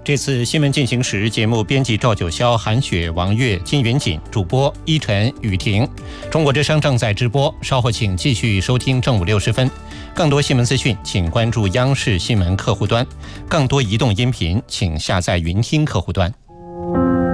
这次新闻进行时节目编辑赵九霄、韩雪、王悦、金云锦，主播依晨、雨婷。中国之声正在直播，稍后请继续收听正午60分。更多新闻资讯，请关注央视新闻客户端；更多移动音频，请下载云听客户端。